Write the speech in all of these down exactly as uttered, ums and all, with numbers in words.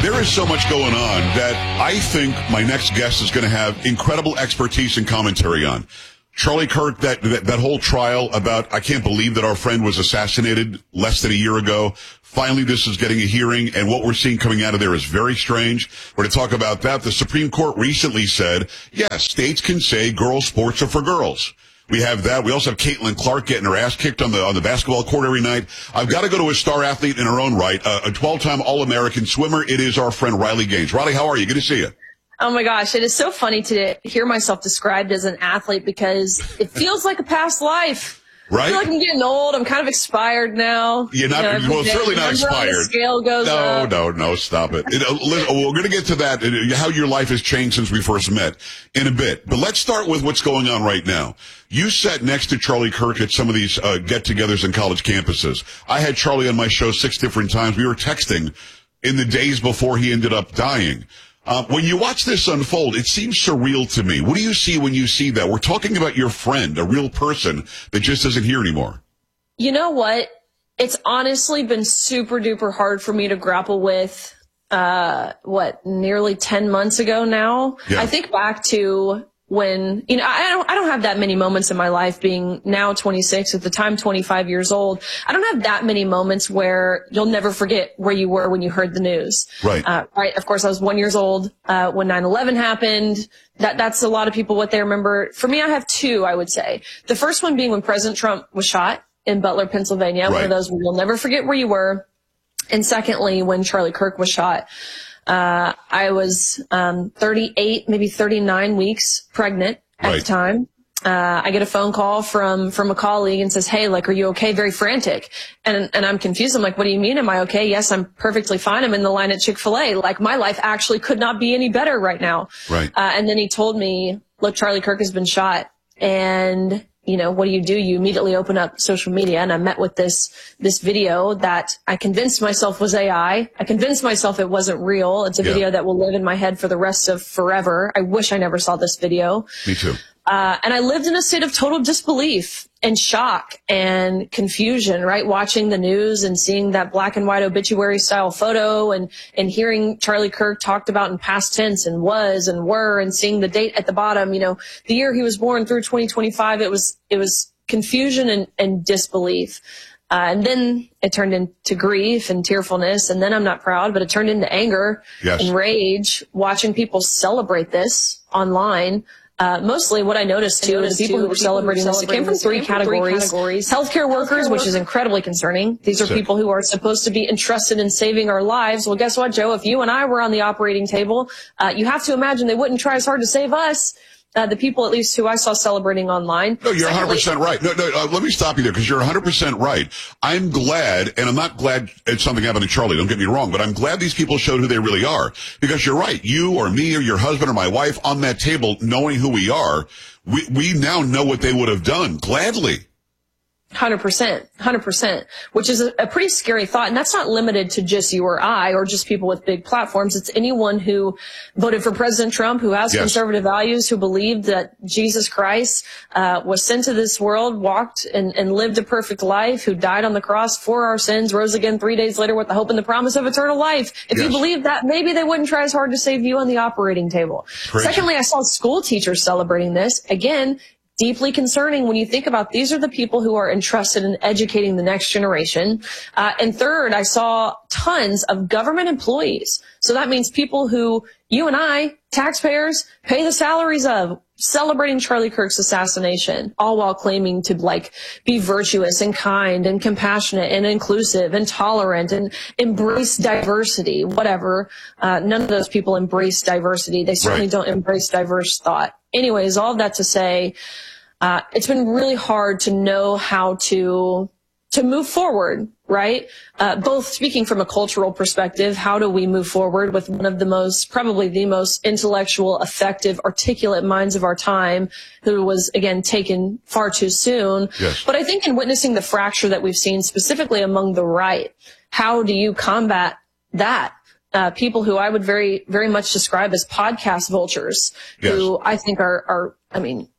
There is so much going on that I think my next guest is going to have incredible expertise and commentary on. Charlie Kirk, that, that that whole trial about, I can't believe that our friend was assassinated less than a year ago. Finally, this is getting a hearing, and what we're seeing coming out of there is very strange. We're going to talk about that. The Supreme Court recently said, yes, states can say girls' sports are for girls. We have that. We also have Caitlin Clark getting her ass kicked on the on the basketball court every night. I've got to go to a star athlete in her own right, uh, a twelve-time All-American swimmer. It is our friend Riley Gaines. Riley, how are you? Good to see you. Oh my gosh, it is so funny to hear myself described as an athlete because it feels like a past life. Right? I feel like I'm getting old. I'm kind of expired now. You're not, you know, well, certainly not expired. The scale goes no, up. no, no, stop it. it uh, listen, we're going to get to that, uh, how your life has changed since we first met in a bit. But let's start with what's going on right now. You sat next to Charlie Kirk at some of these uh, get-togethers on college campuses. I had Charlie on my show six different times. We were texting in the days before he ended up dying. Uh, when you watch this unfold, it seems surreal to me. What do you see when you see that? We're talking about your friend, a real person that just isn't here anymore. You know what? It's honestly been super duper hard for me to grapple with, uh, what, nearly ten months ago now. Yeah. I think back to when, you know, I don't, I don't have that many moments in my life being now twenty-six, at the time twenty-five years old. I don't have that many moments where you'll never forget where you were when you heard the news. Right. Uh, right. Of course, I was one years old, uh, when nine eleven happened. That, that's a lot of people what they remember. For me, I have two, I would say. The first one being when President Trump was shot in Butler, Pennsylvania. Right. One of those where you'll never forget where you were. And secondly, when Charlie Kirk was shot. Uh, I was, um, thirty-eight, maybe thirty-nine weeks pregnant at Right. the time. Uh, I get a phone call from, from a colleague and says, hey, like, are you okay? Very frantic. And, and I'm confused. I'm like, what do you mean? Am I okay? Yes, I'm perfectly fine. I'm in the line at Chick-fil-A. Like, my life actually could not be any better right now. Right. Uh, and then he told me, look, Charlie Kirk has been shot. And, you know, what do you do? You immediately open up social media, and I met with this, this video that I convinced myself was A I. I convinced myself it wasn't real. It's a Yeah. video that will live in my head for the rest of forever. I wish I never saw this video. Me too. Uh, and I lived in a state of total disbelief and shock and confusion, right? Watching the news and seeing that black and white obituary style photo and, and hearing Charlie Kirk talked about in past tense and was and were, and seeing the date at the bottom, you know, the year he was born through twenty twenty-five. It was, it was confusion and, and disbelief. Uh, and then it turned into grief and tearfulness. And then I'm not proud, but it turned into anger Yes. and rage watching people celebrate this online. Uh, mostly what I noticed too is the people who were celebrating this, it came from three categories. Healthcare workers, which is incredibly concerning. These are Sick. people who are supposed to be entrusted in saving our lives. Well, guess what, Joe? If you and I were on the operating table, uh, you have to imagine they wouldn't try as hard to save us. Uh, the people, at least, who I saw celebrating online. No, you're Secondly, one hundred percent right. No, no, uh, let me stop you there because you're one hundred percent right. I'm glad, and I'm not glad it's something happened to Charlie, don't get me wrong, but I'm glad these people showed who they really are because you're right. You or me or your husband or my wife on that table, knowing who we are, we, we now know what they would have done gladly. one hundred percent, one hundred percent, which is a, a pretty scary thought. And that's not limited to just you or I or just people with big platforms. It's anyone who voted for President Trump, who has Yes. conservative values, who believed that Jesus Christ uh, was sent to this world, walked and, and lived a perfect life, who died on the cross for our sins, rose again three days later with the hope and the promise of eternal life. If Yes. you believe that, maybe they wouldn't try as hard to save you on the operating table. Crazy. Secondly, I saw school teachers celebrating this. Again, deeply concerning when you think about these are the people who are entrusted in educating the next generation. Uh, and third, I saw tons of government employees. So that means people who you and I, taxpayers, pay the salaries of, celebrating Charlie Kirk's assassination, all while claiming to like be virtuous and kind and compassionate and inclusive and tolerant and embrace diversity, whatever. Uh, none of those people embrace diversity. They certainly Right. don't embrace diverse thought. Anyways, all of that to say, uh, it's been really hard to know how to, to move forward, right? Uh, both speaking from a cultural perspective, how do we move forward with one of the most, probably the most intellectual, effective, articulate minds of our time who was, again, taken far too soon. Yes. But I think in witnessing the fracture that we've seen specifically among the right, how do you combat that? Uh, people who I would very, very much describe as podcast vultures, Yes. who I think are, are, I mean,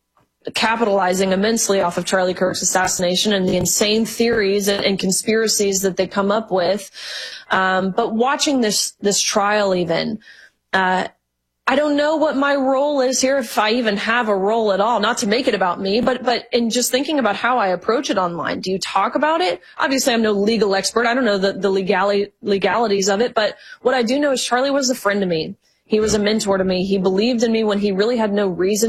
capitalizing immensely off of Charlie Kirk's assassination and the insane theories and, and conspiracies that they come up with. Um, but watching this, this trial even, uh, I don't know what my role is here, if I even have a role at all, not to make it about me, but, but in just thinking about how I approach it online. Do you talk about it? Obviously, I'm no legal expert. I don't know the, the legali- legalities of it, but what I do know is Charlie was a friend to me. He was a mentor to me. He believed in me when he really had no reason